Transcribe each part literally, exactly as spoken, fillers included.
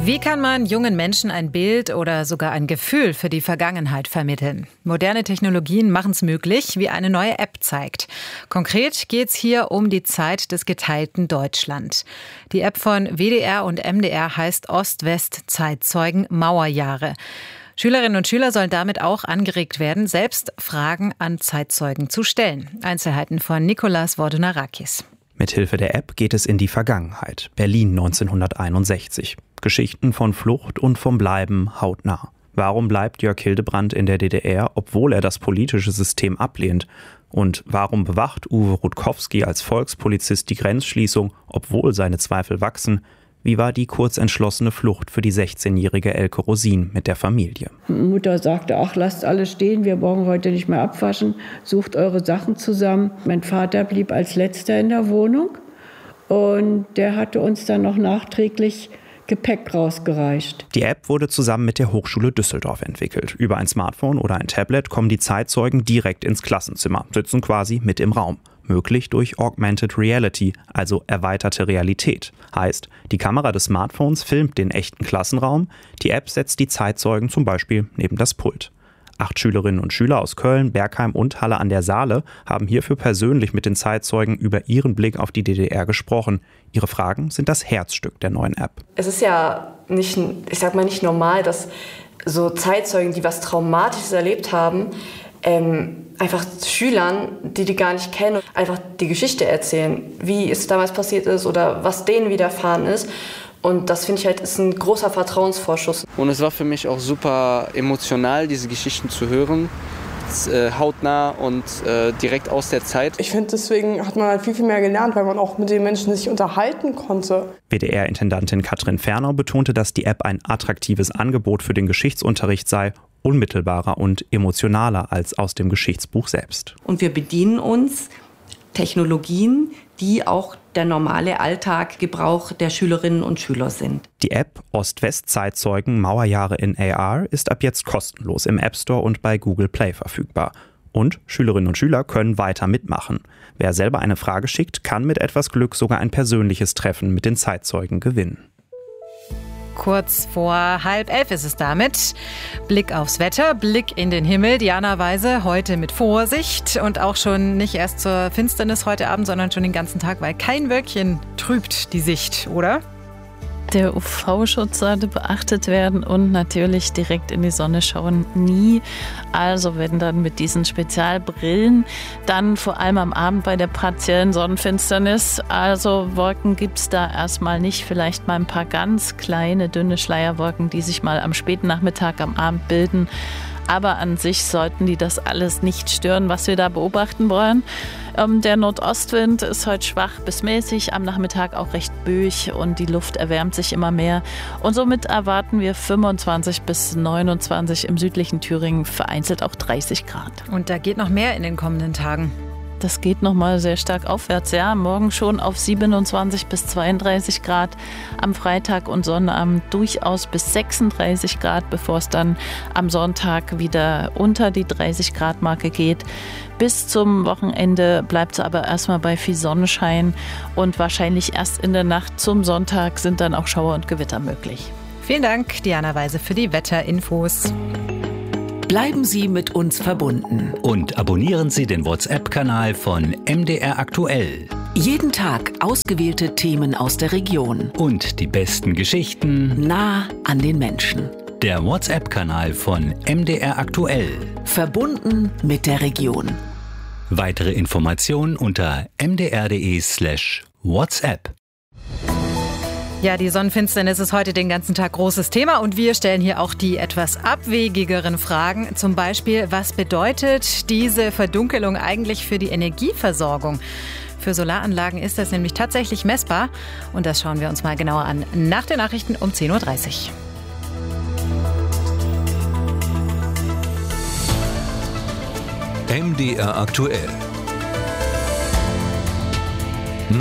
Wie kann man jungen Menschen ein Bild oder sogar ein Gefühl für die Vergangenheit vermitteln? Moderne Technologien machen es möglich, wie eine neue App zeigt. Konkret geht es hier um die Zeit des geteilten Deutschland. Die App von W D R und M D R heißt Ost-West-Zeitzeugen Mauerjahre. Schülerinnen und Schüler sollen damit auch angeregt werden, selbst Fragen an Zeitzeugen zu stellen. Einzelheiten von Nikolas Vordunarakis. Mithilfe der App geht es in die Vergangenheit. Berlin neunzehnhunderteinundsechzig. Geschichten von Flucht und vom Bleiben hautnah. Warum bleibt Jörg Hildebrandt in der D D R, obwohl er das politische System ablehnt? Und warum bewacht Uwe Rutkowski als Volkspolizist die Grenzschließung, obwohl seine Zweifel wachsen? Wie war die kurzentschlossene Flucht für die sechzehnjährige Elke Rosin mit der Familie? Mutter sagte, ach, lasst alles stehen, wir brauchen heute nicht mehr abwaschen, sucht eure Sachen zusammen. Mein Vater blieb als Letzter in der Wohnung und der hatte uns dann noch nachträglich Gepäck rausgereicht. Die App wurde zusammen mit der Hochschule Düsseldorf entwickelt. Über ein Smartphone oder ein Tablet kommen die Zeitzeugen direkt ins Klassenzimmer, sitzen quasi mit im Raum. Möglich durch Augmented Reality, also erweiterte Realität. Heißt, die Kamera des Smartphones filmt den echten Klassenraum, die App setzt die Zeitzeugen zum Beispiel neben das Pult. Acht Schülerinnen und Schüler aus Köln, Bergheim und Halle an der Saale haben hierfür persönlich mit den Zeitzeugen über ihren Blick auf die D D R gesprochen. Ihre Fragen sind das Herzstück der neuen App. Es ist ja nicht, ich sag mal, nicht normal, dass so Zeitzeugen, die was Traumatisches erlebt haben, ähm, einfach Schülern, die die gar nicht kennen, einfach die Geschichte erzählen, wie es damals passiert ist oder was denen widerfahren ist. Und das finde ich halt ist ein großer Vertrauensvorschuss. Und es war für mich auch super emotional, diese Geschichten zu hören, äh, hautnah und äh, direkt aus der Zeit. Ich finde, deswegen hat man halt viel, viel mehr gelernt, weil man auch mit den Menschen sich unterhalten konnte. W D R-Intendantin Katrin Fernau betonte, dass die App ein attraktives Angebot für den Geschichtsunterricht sei, unmittelbarer und emotionaler als aus dem Geschichtsbuch selbst. Und wir bedienen uns Technologien, die auch der normale Alltaggebrauch der Schülerinnen und Schüler sind. Die App Ost-West-Zeitzeugen Mauerjahre in A R ist ab jetzt kostenlos im App Store und bei Google Play verfügbar. Und Schülerinnen und Schüler können weiter mitmachen. Wer selber eine Frage schickt, kann mit etwas Glück sogar ein persönliches Treffen mit den Zeitzeugen gewinnen. Kurz vor halb elf ist es damit. Blick aufs Wetter, Blick in den Himmel. Diana Weise heute mit Vorsicht und auch schon nicht erst zur Finsternis heute Abend, sondern schon den ganzen Tag, weil kein Wölkchen trübt die Sicht, oder? Der U V-Schutz sollte beachtet werden und natürlich direkt in die Sonne schauen nie. Also wenn dann mit diesen Spezialbrillen, dann vor allem am Abend bei der partiellen Sonnenfinsternis. Also Wolken gibt es da erstmal nicht, vielleicht mal ein paar ganz kleine, dünne Schleierwolken, die sich mal am späten Nachmittag, am Abend bilden. Aber an sich sollten die das alles nicht stören, was wir da beobachten wollen. Ähm, der Nordostwind ist heute schwach bis mäßig, am Nachmittag auch recht böig und die Luft erwärmt sich immer mehr. Und somit erwarten wir fünfundzwanzig bis neunundzwanzig im südlichen Thüringen, vereinzelt auch dreißig Grad. Und da geht noch mehr in den kommenden Tagen. Das geht nochmal sehr stark aufwärts. Ja, morgen schon auf siebenundzwanzig bis zweiunddreißig Grad. Am Freitag und Sonnabend durchaus bis sechsunddreißig Grad, bevor es dann am Sonntag wieder unter die dreißig Grad Marke geht. Bis zum Wochenende bleibt es aber erstmal bei viel Sonnenschein und wahrscheinlich erst in der Nacht zum Sonntag sind dann auch Schauer und Gewitter möglich. Vielen Dank, Diana Weise, für die Wetterinfos. Bleiben Sie mit uns verbunden. Und abonnieren Sie den WhatsApp-Kanal von M D R Aktuell. Jeden Tag ausgewählte Themen aus der Region. Und die besten Geschichten nah an den Menschen. Der WhatsApp-Kanal von M D R Aktuell. Verbunden mit der Region. Weitere Informationen unter m d r punkt d e slash WhatsApp. Ja, die Sonnenfinsternis ist heute den ganzen Tag großes Thema und wir stellen hier auch die etwas abwegigeren Fragen. Zum Beispiel, was bedeutet diese Verdunkelung eigentlich für die Energieversorgung? Für Solaranlagen ist das nämlich tatsächlich messbar und das schauen wir uns mal genauer an nach den Nachrichten um zehn Uhr dreißig. M D R Aktuell.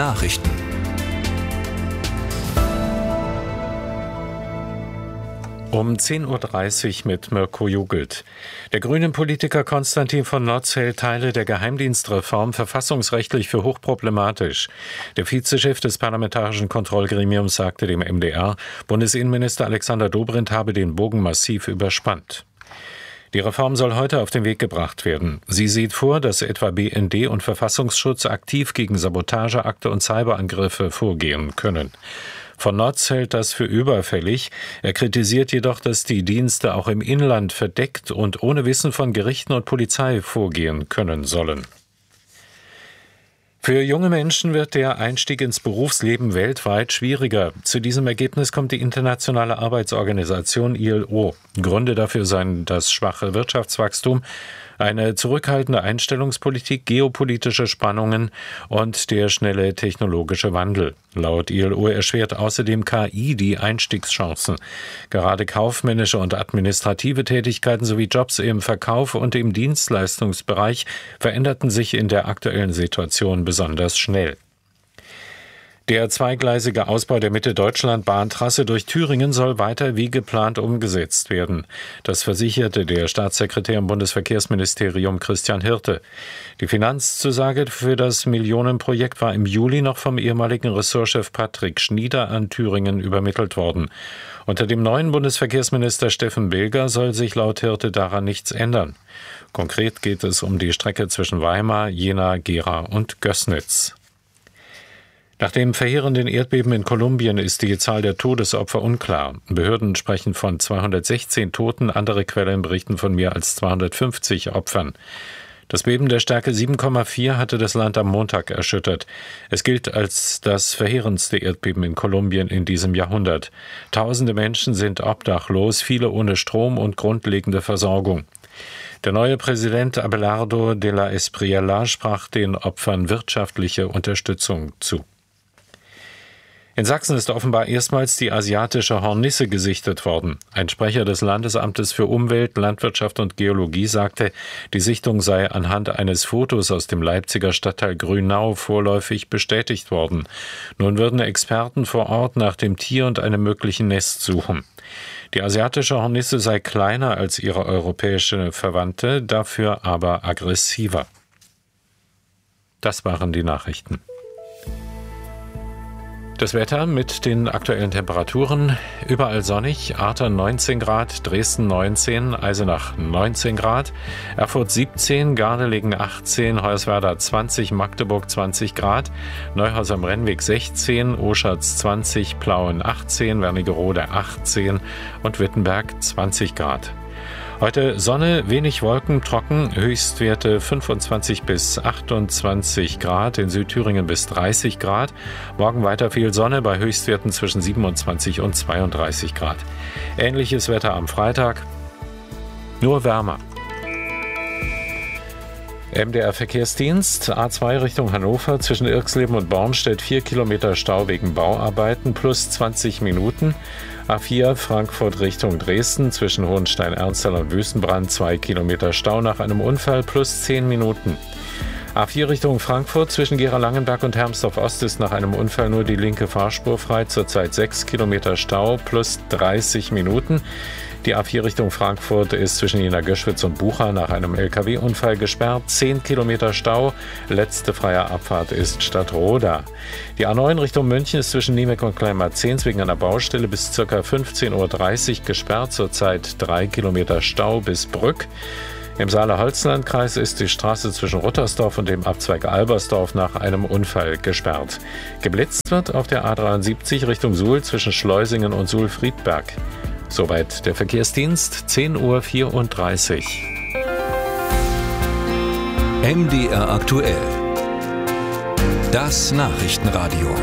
Nachrichten. Um zehn Uhr dreißig mit Mirko Jugelt. Der grünen Politiker Konstantin von Notz hält Teile der Geheimdienstreform verfassungsrechtlich für hochproblematisch. Der Vizechef des Parlamentarischen Kontrollgremiums sagte dem M D R, Bundesinnenminister Alexander Dobrindt habe den Bogen massiv überspannt. Die Reform soll heute auf den Weg gebracht werden. Sie sieht vor, dass etwa B N D und Verfassungsschutz aktiv gegen Sabotageakte und Cyberangriffe vorgehen können. Von Notz hält das für überfällig. Er kritisiert jedoch, dass die Dienste auch im Inland verdeckt und ohne Wissen von Gerichten und Polizei vorgehen können sollen. Für junge Menschen wird der Einstieg ins Berufsleben weltweit schwieriger. Zu diesem Ergebnis kommt die Internationale Arbeitsorganisation I L O. Gründe dafür seien das schwache Wirtschaftswachstum, eine zurückhaltende Einstellungspolitik, geopolitische Spannungen und der schnelle technologische Wandel. Laut I L O erschwert außerdem K I die Einstiegschancen. Gerade kaufmännische und administrative Tätigkeiten sowie Jobs im Verkauf und im Dienstleistungsbereich veränderten sich in der aktuellen Situation besonders schnell. Der zweigleisige Ausbau der Mitte-Deutschland-Bahntrasse durch Thüringen soll weiter wie geplant umgesetzt werden. Das versicherte der Staatssekretär im Bundesverkehrsministerium Christian Hirte. Die Finanzzusage für das Millionenprojekt war im Juli noch vom ehemaligen Ressortchef Patrick Schnieder an Thüringen übermittelt worden. Unter dem neuen Bundesverkehrsminister Steffen Bilger soll sich laut Hirte daran nichts ändern. Konkret geht es um die Strecke zwischen Weimar, Jena, Gera und Gößnitz. Nach dem verheerenden Erdbeben in Kolumbien ist die Zahl der Todesopfer unklar. Behörden sprechen von zweihundertsechzehn Toten, andere Quellen berichten von mehr als zweihundertfünfzig Opfern. Das Beben der Stärke sieben Komma vier hatte das Land am Montag erschüttert. Es gilt als das verheerendste Erdbeben in Kolumbien in diesem Jahrhundert. Tausende Menschen sind obdachlos, viele ohne Strom und grundlegende Versorgung. Der neue Präsident Abelardo de la Espriella sprach den Opfern wirtschaftliche Unterstützung zu. In Sachsen ist offenbar erstmals die asiatische Hornisse gesichtet worden. Ein Sprecher des Landesamtes für Umwelt, Landwirtschaft und Geologie sagte, die Sichtung sei anhand eines Fotos aus dem Leipziger Stadtteil Grünau vorläufig bestätigt worden. Nun würden Experten vor Ort nach dem Tier und einem möglichen Nest suchen. Die asiatische Hornisse sei kleiner als ihre europäische Verwandte, dafür aber aggressiver. Das waren die Nachrichten. Das Wetter mit den aktuellen Temperaturen: überall sonnig, Artern neunzehn Grad, Dresden neunzehn, Eisenach neunzehn Grad, Erfurt siebzehn, Gardelegen achtzehn, Hoyerswerda zwanzig, Magdeburg zwanzig Grad, Neuhaus am Rennweg sechzehn, Oschatz zwanzig, Plauen achtzehn, Wernigerode achtzehn und Wittenberg zwanzig Grad. Heute Sonne, wenig Wolken, trocken, Höchstwerte fünfundzwanzig bis achtundzwanzig Grad, in Südthüringen bis dreißig Grad. Morgen weiter viel Sonne bei Höchstwerten zwischen siebenundzwanzig und zweiunddreißig Grad. Ähnliches Wetter am Freitag, nur wärmer. M D R-Verkehrsdienst, A zwei Richtung Hannover, zwischen Irxleben und Bornstedt vier Kilometer Stau wegen Bauarbeiten, plus zwanzig Minuten. A vier Frankfurt Richtung Dresden, zwischen Hohenstein-Ernsthal und Wüstenbrand zwei Kilometer Stau nach einem Unfall, plus zehn Minuten. A vier Richtung Frankfurt, zwischen Gera-Langenberg und Hermsdorf-Ost ist nach einem Unfall nur die linke Fahrspur frei, zurzeit sechs Kilometer Stau, plus dreißig Minuten. Die A vier Richtung Frankfurt ist zwischen Jena-Göschwitz und Bucha nach einem L K W-Unfall gesperrt, zehn Kilometer Stau. Letzte freie Abfahrt ist Stadtroda. Die A neun Richtung München ist zwischen Niemek und Kleinmarzens wegen einer Baustelle bis ca. fünfzehn Uhr dreißig gesperrt, zurzeit drei Kilometer Stau bis Brück. Im Saale-Holzland-Kreis ist die Straße zwischen Ruttersdorf und dem Abzweig Albersdorf nach einem Unfall gesperrt. Geblitzt wird auf der A dreiundsiebzig Richtung Suhl zwischen Schleusingen und Suhl-Friedberg. Soweit der Verkehrsdienst, zehn Uhr vierunddreißig. M D R aktuell. Das Nachrichtenradio.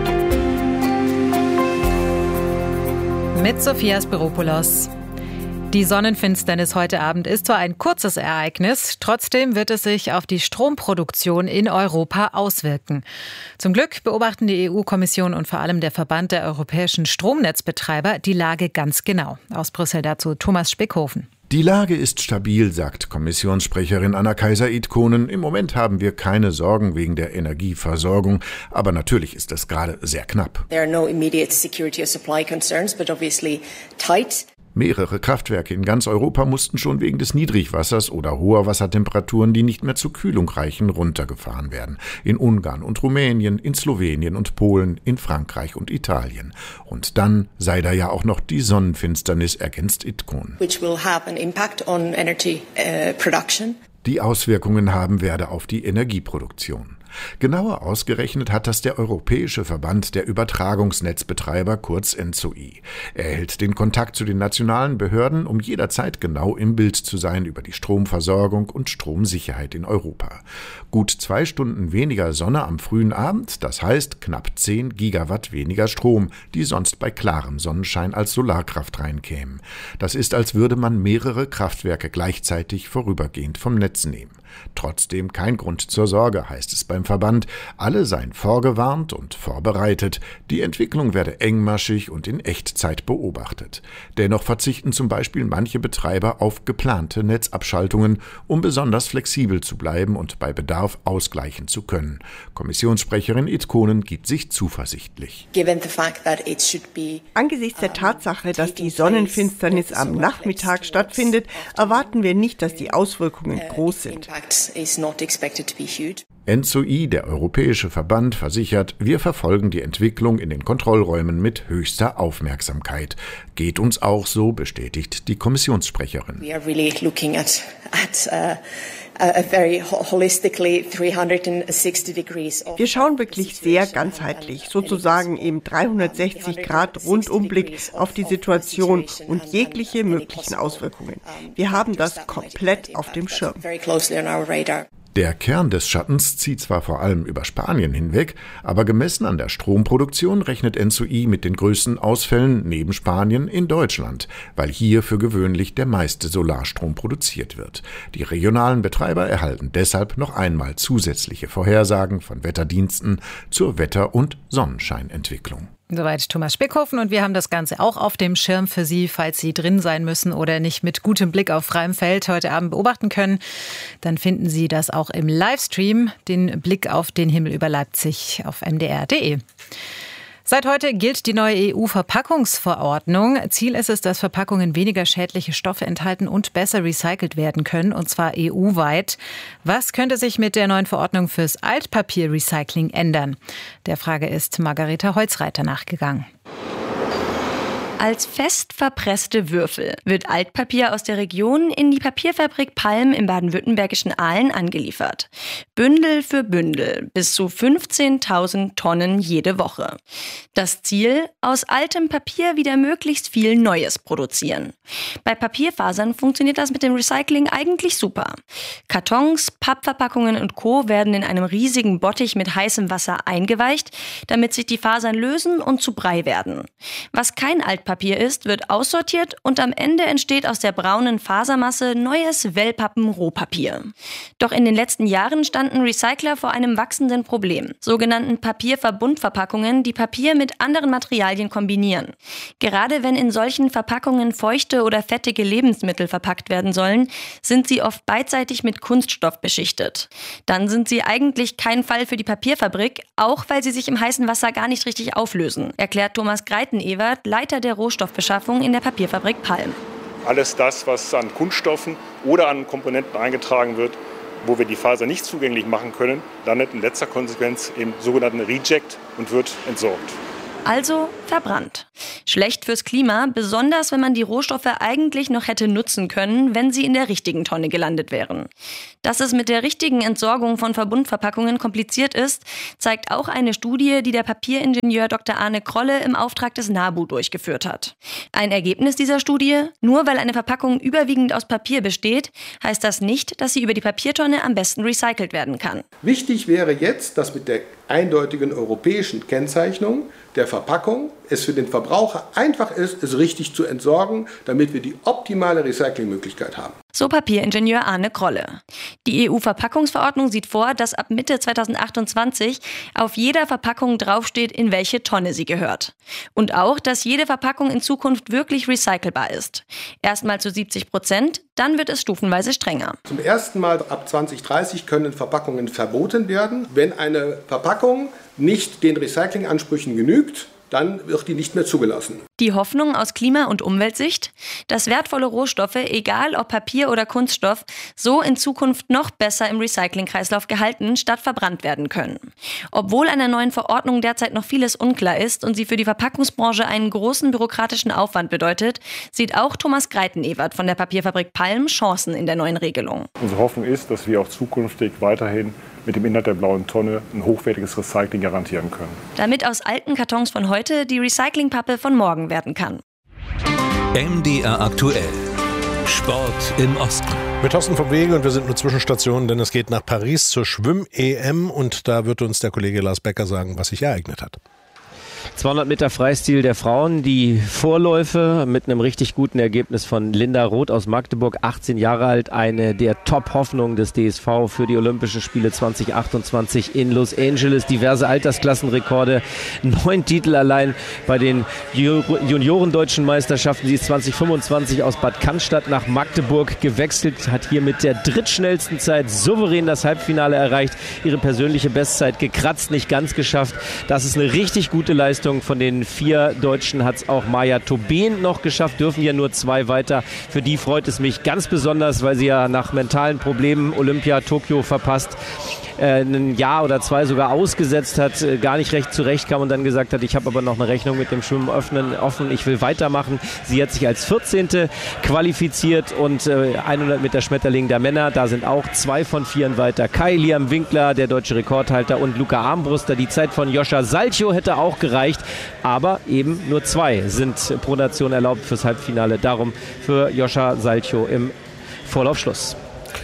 Mit Sophia Spiropoulos. Die Sonnenfinsternis heute Abend ist zwar ein kurzes Ereignis, trotzdem wird es sich auf die Stromproduktion in Europa auswirken. Zum Glück beobachten die E U-Kommission und vor allem der Verband der europäischen Stromnetzbetreiber die Lage ganz genau. Aus Brüssel dazu Thomas Spickhofen. Die Lage ist stabil, sagt Kommissionssprecherin Anna Kaiser-Ithkonen. Im Moment haben wir keine Sorgen wegen der Energieversorgung, aber natürlich ist es gerade sehr knapp. There are no immediate security or supply concerns, but obviously tight. Mehrere Kraftwerke in ganz Europa mussten schon wegen des Niedrigwassers oder hoher Wassertemperaturen, die nicht mehr zur Kühlung reichen, runtergefahren werden. In Ungarn und Rumänien, in Slowenien und Polen, in Frankreich und Italien. Und dann sei da ja auch noch die Sonnenfinsternis, ergänzt Idkun. Which will have an impact on energy uh, production. Die Auswirkungen haben werde auf die Energieproduktion. Genauer ausgerechnet hat das der Europäische Verband der Übertragungsnetzbetreiber, kurz N Z O I. Er hält den Kontakt zu den nationalen Behörden, um jederzeit genau im Bild zu sein über die Stromversorgung und Stromsicherheit in Europa. Gut zwei Stunden weniger Sonne am frühen Abend, das heißt knapp zehn Gigawatt weniger Strom, die sonst bei klarem Sonnenschein als Solarkraft reinkämen. Das ist, als würde man mehrere Kraftwerke gleichzeitig vorübergehend vom Netz nehmen. Trotzdem kein Grund zur Sorge, heißt es beim Verband. Alle seien vorgewarnt und vorbereitet. Die Entwicklung werde engmaschig und in Echtzeit beobachtet. Dennoch verzichten zum Beispiel manche Betreiber auf geplante Netzabschaltungen, um besonders flexibel zu bleiben und bei Bedarf ausgleichen zu können. Kommissionssprecherin Idkonen gibt sich zuversichtlich. Angesichts der Tatsache, dass die Sonnenfinsternis am Nachmittag stattfindet, erwarten wir nicht, dass die Auswirkungen groß sind. N Z O I, der Europäische Verband, versichert, wir verfolgen die Entwicklung in den Kontrollräumen mit höchster Aufmerksamkeit. Geht uns auch so, bestätigt die Kommissionssprecherin. We are really looking at, at uh, a very holistically three sixty degrees. Wir schauen wirklich sehr ganzheitlich, sozusagen im dreihundertsechzig Grad Rundumblick auf die Situation und jegliche möglichen Auswirkungen. Wir haben das komplett auf dem Schirm. Der Kern des Schattens zieht zwar vor allem über Spanien hinweg, aber gemessen an der Stromproduktion rechnet N Z O I mit den größten Ausfällen neben Spanien in Deutschland, weil hier für gewöhnlich der meiste Solarstrom produziert wird. Die regionalen Betreiber erhalten deshalb noch einmal zusätzliche Vorhersagen von Wetterdiensten zur Wetter- und Sonnenscheinentwicklung. Soweit Thomas Spickhofen, und wir haben das Ganze auch auf dem Schirm für Sie, falls Sie drin sein müssen oder nicht mit gutem Blick auf freiem Feld heute Abend beobachten können. Dann finden Sie das auch im Livestream, den Blick auf den Himmel über Leipzig auf m d r punkt d e. Seit heute gilt die neue E U-Verpackungsverordnung. Ziel ist es, dass Verpackungen weniger schädliche Stoffe enthalten und besser recycelt werden können, und zwar E U-weit. Was könnte sich mit der neuen Verordnung fürs Altpapierrecycling ändern? Der Frage ist Margareta Holzreiter nachgegangen. Als fest verpresste Würfel wird Altpapier aus der Region in die Papierfabrik Palm im baden-württembergischen Aalen angeliefert. Bündel für Bündel, bis zu fünfzehntausend Tonnen jede Woche. Das Ziel: aus altem Papier wieder möglichst viel Neues produzieren. Bei Papierfasern funktioniert das mit dem Recycling eigentlich super. Kartons, Pappverpackungen und Co. werden in einem riesigen Bottich mit heißem Wasser eingeweicht, damit sich die Fasern lösen und zu Brei werden. Was kein Altpapier Papier ist, wird aussortiert und am Ende entsteht aus der braunen Fasermasse neues Wellpappen-Rohpapier. Doch in den letzten Jahren standen Recycler vor einem wachsenden Problem, sogenannten Papierverbundverpackungen, die Papier mit anderen Materialien kombinieren. Gerade wenn in solchen Verpackungen feuchte oder fettige Lebensmittel verpackt werden sollen, sind sie oft beidseitig mit Kunststoff beschichtet. Dann sind sie eigentlich kein Fall für die Papierfabrik, auch weil sie sich im heißen Wasser gar nicht richtig auflösen, erklärt Thomas Greiten-Ewert, Leiter der Rohstoffbeschaffung in der Papierfabrik Palm. Alles das, was an Kunststoffen oder an Komponenten eingetragen wird, wo wir die Faser nicht zugänglich machen können, landet in letzter Konsequenz im sogenannten Reject und wird entsorgt. Also verbrannt. Schlecht fürs Klima, besonders wenn man die Rohstoffe eigentlich noch hätte nutzen können, wenn sie in der richtigen Tonne gelandet wären. Dass es mit der richtigen Entsorgung von Verbundverpackungen kompliziert ist, zeigt auch eine Studie, die der Papieringenieur Doktor Arne Krolle im Auftrag des NABU durchgeführt hat. Ein Ergebnis dieser Studie: Nur weil eine Verpackung überwiegend aus Papier besteht, heißt das nicht, dass sie über die Papiertonne am besten recycelt werden kann. Wichtig wäre jetzt, dass mit der eindeutigen europäischen Kennzeichnung der Verpackung es für den Verbraucher einfach ist, es richtig zu entsorgen, damit wir die optimale Recyclingmöglichkeit haben. So Papieringenieur Arne Krolle. Die E U-Verpackungsverordnung sieht vor, dass ab Mitte zweitausendachtundzwanzig auf jeder Verpackung draufsteht, in welche Tonne sie gehört. Und auch, dass jede Verpackung in Zukunft wirklich recycelbar ist. Erstmal zu siebzig Prozent, dann wird es stufenweise strenger. Zum ersten Mal ab zwanzig dreißig können Verpackungen verboten werden, wenn eine Verpackung nicht den Recyclingansprüchen genügt dann wird die nicht mehr zugelassen. Die Hoffnung aus Klima- und Umweltsicht? Dass wertvolle Rohstoffe, egal ob Papier oder Kunststoff, so in Zukunft noch besser im Recyclingkreislauf gehalten statt verbrannt werden können. Obwohl einer neuen Verordnung derzeit noch vieles unklar ist und sie für die Verpackungsbranche einen großen bürokratischen Aufwand bedeutet, sieht auch Thomas Greitenewert von der Papierfabrik Palm Chancen in der neuen Regelung. Unsere Hoffnung ist, dass wir auch zukünftig weiterhin mit dem Inhalt der blauen Tonne ein hochwertiges Recycling garantieren können. Damit aus alten Kartons von heute die Recyclingpappe von morgen werden kann. M D R aktuell. Sport im Osten. Mit Thorsten vom Wege und wir sind nur Zwischenstationen, denn es geht nach Paris zur Schwimm-E M und da wird uns der Kollege Lars Becker sagen, was sich ereignet hat. zweihundert Meter Freistil der Frauen, die Vorläufe mit einem richtig guten Ergebnis von Linda Roth aus Magdeburg, achtzehn Jahre alt, eine der Top-Hoffnungen des D S V für die Olympischen Spiele zwanzig achtundzwanzig in Los Angeles. Diverse Altersklassenrekorde, neun Titel allein bei den Junioren-Deutschen Meisterschaften. Sie ist zwanzig fünfundzwanzig aus Bad Cannstatt nach Magdeburg gewechselt, hat hier mit der drittschnellsten Zeit souverän das Halbfinale erreicht, ihre persönliche Bestzeit gekratzt, nicht ganz geschafft. Das ist eine richtig gute Leistung. Von den vier Deutschen hat es auch Maja Tobin noch geschafft, dürfen ja nur zwei weiter. Für die freut es mich ganz besonders, weil sie ja nach mentalen Problemen Olympia Tokio verpasst, äh, ein Jahr oder zwei sogar ausgesetzt hat, äh, gar nicht recht zurechtkam und dann gesagt hat, ich habe aber noch eine Rechnung mit dem Schwimmen öffnen, offen, ich will weitermachen. Sie hat sich als vierzehnte qualifiziert und äh, hundert Meter Schmetterling der Männer, da sind auch zwei von vieren weiter. Kai Liam Winkler, der deutsche Rekordhalter, und Luca Armbruster. Die Zeit von Joscha Salcho hätte auch gereicht, aber eben nur zwei sind pro Nation erlaubt fürs Halbfinale. Darum für Joscha Salcho im Vorlaufschluss.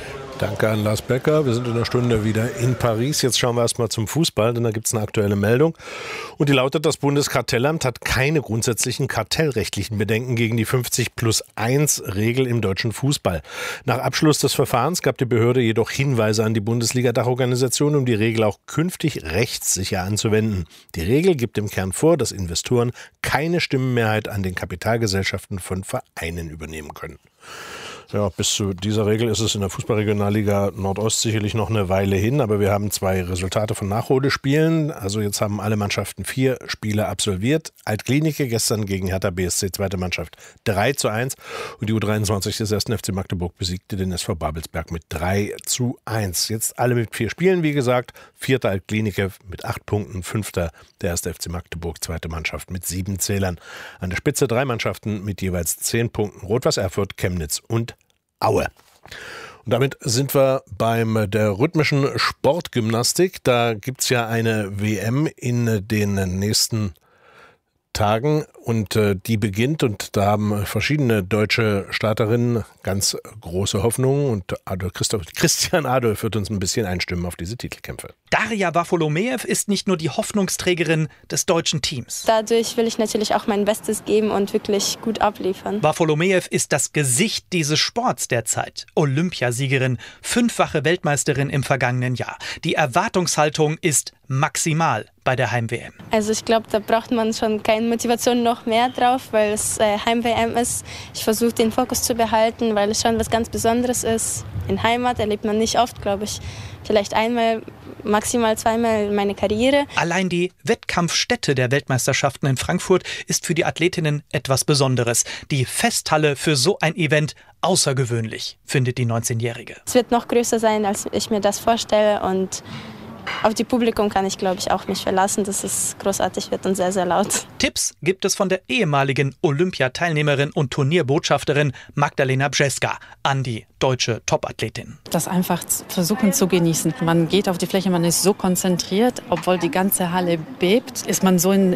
Danke an Lars Becker. Wir sind in einer Stunde wieder in Paris. Jetzt schauen wir erstmal zum Fußball, denn da gibt es eine aktuelle Meldung. Und die lautet, das Bundeskartellamt hat keine grundsätzlichen kartellrechtlichen Bedenken gegen die fünfzig plus eins Regel im deutschen Fußball. Nach Abschluss des Verfahrens gab die Behörde jedoch Hinweise an die Bundesliga-Dachorganisation, um die Regel auch künftig rechtssicher anzuwenden. Die Regel gibt im Kern vor, dass Investoren keine Stimmenmehrheit an den Kapitalgesellschaften von Vereinen übernehmen können. Ja, bis zu dieser Regel ist es in der Fußballregionalliga Nordost sicherlich noch eine Weile hin, aber wir haben zwei Resultate von Nachholspielen. Also jetzt haben alle Mannschaften vier Spiele absolviert. Altklinike gestern gegen Hertha B S C, zweite Mannschaft, drei zu eins. Und die U dreiundzwanzig des ersten F C Magdeburg besiegte den S V Babelsberg mit drei zu eins. Jetzt alle mit vier Spielen, wie gesagt. Vierter Altklinike mit acht Punkten, fünfter der erste F C Magdeburg, zweite Mannschaft mit sieben Zählern. An der Spitze drei Mannschaften mit jeweils zehn Punkten. Rot-Weiß Erfurt, Chemnitz und Aue. Und damit sind wir beim der rhythmischen Sportgymnastik. Da gibt es ja eine W M in den nächsten Tagen und äh, die beginnt und da haben verschiedene deutsche Starterinnen ganz große Hoffnungen und Adolf Christoph, Christian Adolf wird uns ein bisschen einstimmen auf diese Titelkämpfe. Daria Wafolomeev ist nicht nur die Hoffnungsträgerin des deutschen Teams. Dadurch will ich natürlich auch mein Bestes geben und wirklich gut abliefern. Wafolomeev ist das Gesicht dieses Sports derzeit. Olympiasiegerin, fünffache Weltmeisterin im vergangenen Jahr. Die Erwartungshaltung ist maximal bei der Heim-W M. Also ich glaube, da braucht man schon keine Motivation noch mehr drauf, weil es äh, Heim-W M ist. Ich versuche den Fokus zu behalten, weil es schon was ganz Besonderes ist. In Heimat erlebt man nicht oft, glaube ich. Vielleicht einmal, maximal zweimal in meine Karriere. Allein die Wettkampfstätte der Weltmeisterschaften in Frankfurt ist für die Athletinnen etwas Besonderes. Die Festhalle für so ein Event außergewöhnlich, findet die neunzehnjährige. Es wird noch größer sein, als ich mir das vorstelle, und auf die Publikum kann ich, glaube ich, auch mich verlassen, dass es großartig wird und sehr, sehr laut. Tipps gibt es von der ehemaligen Olympiateilnehmerin und Turnierbotschafterin Magdalena Brzeska an die deutsche Topathletin. Das einfach versuchen zu genießen. Man geht auf die Fläche, man ist so konzentriert, obwohl die ganze Halle bebt, ist man so in,